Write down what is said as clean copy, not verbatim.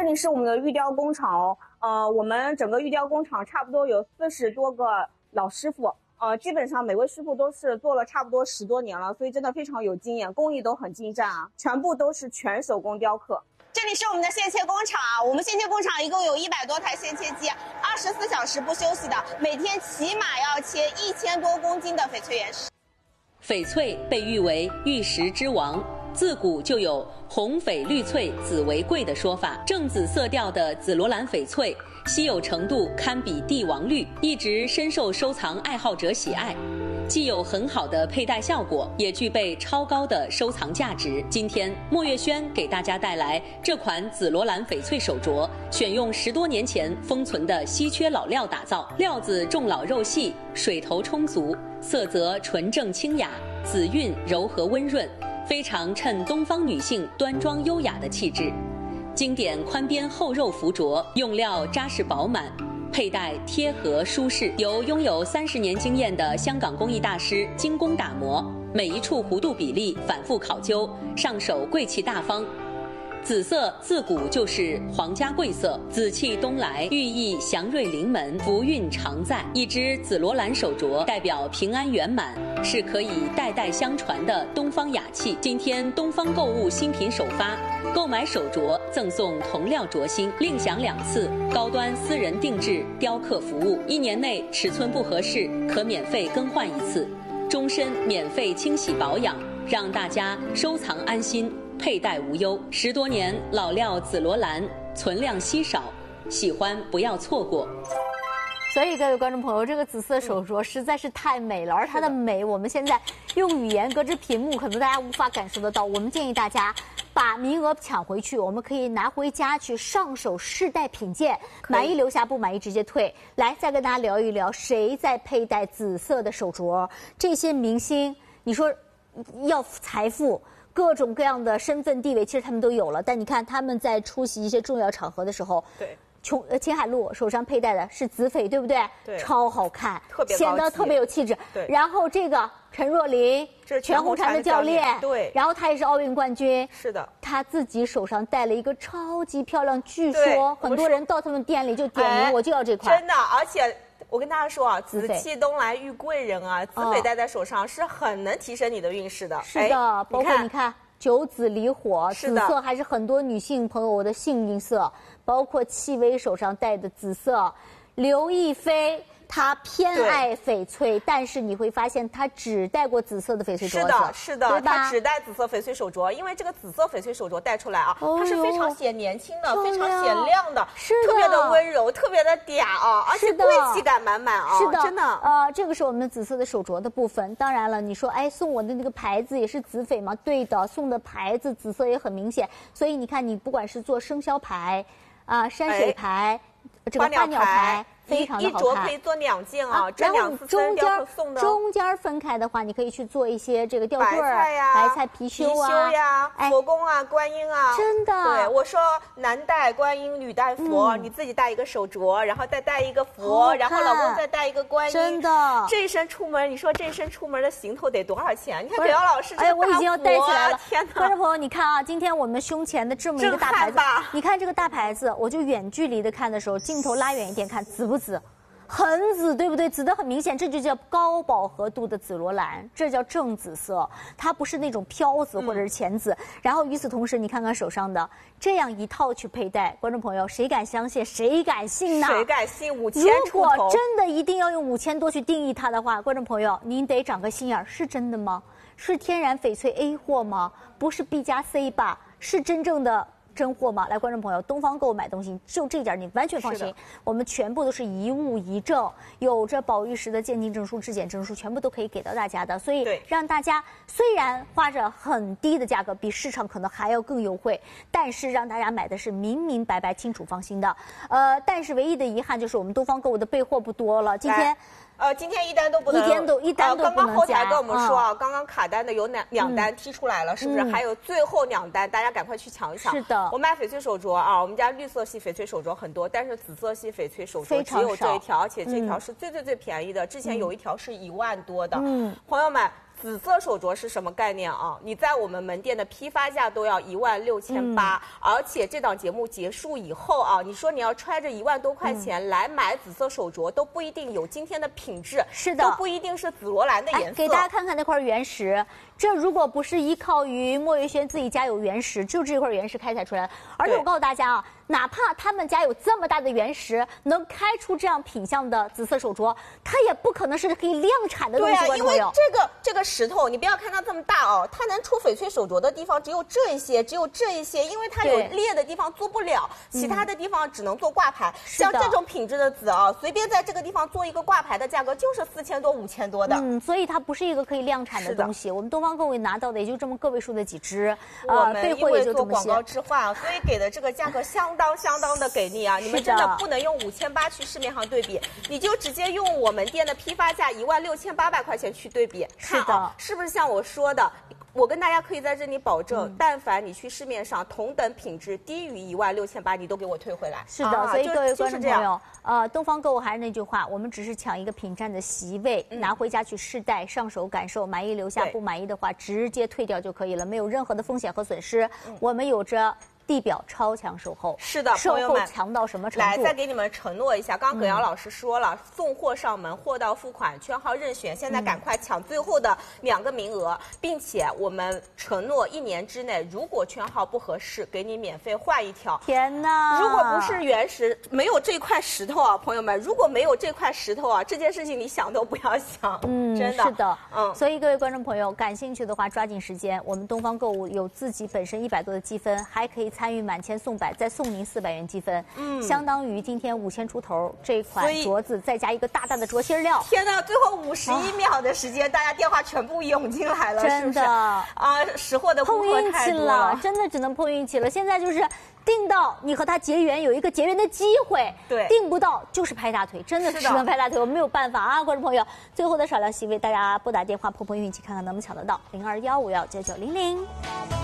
里是我们的玉雕工厂哦，我们整个玉雕工厂差不多有40多个老师傅，基本上每位师傅都是做了差不多10多年了，所以真的非常有经验，工艺都很精湛啊，全部都是全手工雕刻。这里是我们的线切工厂啊，我们线切工厂一共有100多台线切机，24小时不休息的，每天起码要切1000多公斤的翡翠原石。 翡翠被誉为玉石之王，自古就有红翡绿翠紫为贵的说法。正紫色调的紫罗兰翡翠稀有程度堪比帝王绿，一直深受收藏爱好者喜爱。既有很好的佩戴效果，也具备超高的收藏价值。今天，莫月轩给大家带来这款紫罗兰翡翠手镯，选用10多年前封存的稀缺老料打造，料子重老肉细，水头充足，色泽纯正清雅，紫韵柔和温润，非常衬东方女性端庄优雅的气质。经典宽边厚肉浮镯，用料扎实饱满，佩戴贴合舒适，由拥有30年经验的香港工艺大师精工打磨，每一处弧度比例反复考究，上手贵气大方。紫色自古就是皇家贵色，紫气东来，寓意祥瑞临门，福运常在。一只紫罗兰手镯代表平安圆满，是可以代代相传的东方雅气。今天东方购物新品首发，购买手镯赠送铜料镯芯，另享2次高端私人定制雕刻服务，1年内尺寸不合适可免费更换1次，终身免费清洗保养，让大家收藏安心，佩戴无忧。10多年老料紫罗兰，存量稀少，喜欢不要错过。 所以各位观众朋友，这个紫色手镯实在是太美了，而它的美我们现在用语言隔着屏幕可能大家无法感受得到。我们建议大家把名额抢回去，我们可以拿回家去上手试戴品鉴，满意留下，不满意直接退。来，再跟大家聊一聊谁在佩戴紫色的手镯。这些明星，你说要财富，各种各样的身份地位，其实他们都有了，但你看他们在出席一些重要场合的时候， 对。 秦海璐手上佩戴的是紫翡，对不对？ 对， 超好看， 特别显得特别有气质。 对， 然后这个陈若琳， 这是全红婵的教练， 对， 然后她也是奥运冠军。 是的， 她自己手上戴了一个超级漂亮，据说很多人到他们店里就点名，我就要这款。 真的，而且我跟大家说啊，紫气东来遇贵人啊，紫翡戴在手上是很能提升你的运势的。 是的，包括你看。9紫离火，紫色还是很多女性朋友的幸运色，包括戚薇手上戴的紫色，刘亦菲她偏爱翡翠，但是你会发现她只戴过紫色的翡翠镯子， 是的，她只戴紫色翡翠手镯，因为这个紫色翡翠手镯戴出来啊，它是非常显年轻的，非常显亮的，特别的温柔，特别的嗲啊，而且贵气感满满啊， 是的， 真的。 这个是我们紫色的手镯的部分。当然了，你说哎，送我的那个牌子也是紫翡吗？对的，送的牌子紫色也很明显，所以你看，你不管是做生肖牌啊、山水牌、这个花鸟牌。非常的好看， 一镯可以做2件啊， 然后你中间分开的话，你可以去做一些这个吊坠白菜貔貅呀、佛公啊、观音啊， 真的。 对，我说男戴观音，女戴佛，你自己戴一个手镯，然后再戴一个佛，然后老公再戴一个观音， 真的。 这一身出门，你说这一身出门的行头得多少钱？你看北瑶老师这个我已经要戴起来了， 天哪！ 观众朋友，你看啊，今天我们胸前的这么一个大牌子，你看这个大牌子，我就远距离的看的时候，镜头拉远一点看，紫不紫？很紫，对不对？紫得很明显，这就叫高饱和度的紫罗兰，这叫正紫色，它不是那种飘紫或者是浅紫。然后与此同时，你看看手上的这样一套去佩戴，观众朋友，谁敢相信？谁敢信呢？ 谁敢信5000出头？ 如果真的一定要用5000多去定义它的话，观众朋友，您得长个心眼儿，是真的吗？是天然翡翠 A 货吗？不是 B 加 C 吧？是真正的真货吗？来，观众朋友，东方购物买东西就这点你完全放心，我们全部都是一物一证，有着宝玉石的鉴定证书、质检证书，全部都可以给到大家的。所以让大家虽然花着很低的价格，比市场可能还要更优惠，但是让大家买的是明明白白、清楚放心的。但是唯一的遗憾就是我们东方购物的备货不多了，今天。 今天一单都不能， 一单都不能加。 刚刚后台跟我们说啊，刚刚卡单的有2单踢出来了，是不是？还有最后2单，大家赶快去抢一抢。 是的， 我卖翡翠手镯啊，我们家绿色系翡翠手镯很多，但是紫色系翡翠手镯只有这一条，而且这条是最便宜的。之前有一条是1万多的。朋友们， 紫色手镯是什么概念啊？你在我们门店的批发价都要16800，而且这档节目结束以后啊，你说你要揣着1万多块钱来买紫色手镯，都不一定有今天的品质， 是的， 都不一定是紫罗兰的颜色。 给大家看看那块原石，这如果不是依靠于莫月轩自己家有原石，就这块原石开采出来的。而且我告诉大家啊，哪怕他们家有这么大的原石，能开出这样品相的紫色手镯，它也不可能是可以量产的东西。 对啊，因为这个石头，你不要看它这么大哦，它能出翡翠手镯的地方只有这一些，因为它有裂的地方做不了，其他的地方只能做挂牌。像这种品质的紫啊，随便在这个地方做一个挂牌的价格就是4000多、5000多的。 所以它不是一个可以量产的东西。我们东方购物拿到的也就这么个位数的几只， 我们因为做广告置换，所以给的这个价格相当的给力啊！你们真的不能用5800去市面上对比，你就直接用我们店的批发价16800块钱去对比，看啊，是不是像我说的？我跟大家可以在这里保证，但凡你去市面上同等品质低于16800，你都给我退回来。 是的，所以各位观众朋友，东方购物还是那句话，我们只是抢一个品占的席位，拿回家去试戴、上手感受，满意留下，不满意的话直接退掉就可以了，没有任何的风险和损失。我们有着地表超强售后， 是的，朋友们， 强到什么程度？ 来，再给你们承诺一下，刚刚葛瑶老师说了，送货上门，货到付款，圈号任选，现在赶快抢最后的2个名额，并且我们承诺1年之内，如果圈号不合适，给你免费换一条。 天哪！ 如果不是原石，没有这块石头啊，朋友们，如果没有这块石头啊，这件事情你想都不要想。真的是的，所以各位观众朋友，感兴趣的话，抓紧时间，我们东方购物有自己本身100多的积分，还可以参与满千送100，再送您400元积分，相当于今天5000出头这款镯子，再加一个大大的镯芯料。 天哪，最后51秒的时间，大家电话全部涌进来了， 真的啊，识货的顾客太多了， 真的只能碰运气了。现在就是订到你和他结缘，有一个结缘的机会， 对， 订不到就是拍大腿，真的只能拍大腿，我们没有办法啊，观众朋友。最后的少量席位，大家拨打电话碰碰运气，看看能不能抢得到0215199900。